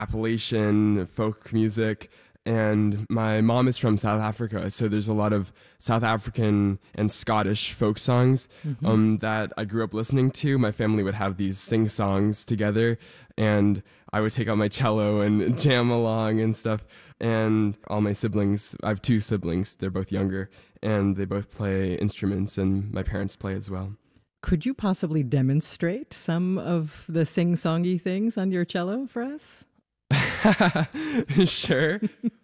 Appalachian folk music. And my mom is from South Africa, so there's a lot of South African and Scottish folk songs that I grew up listening to. My family would have these sing songs together, and I would take out my cello and jam along and stuff. And all my siblings, I have two siblings, they're both younger, and they both play instruments, and my parents play as well. Could you possibly demonstrate some of the sing-songy things on your cello for us? Sure.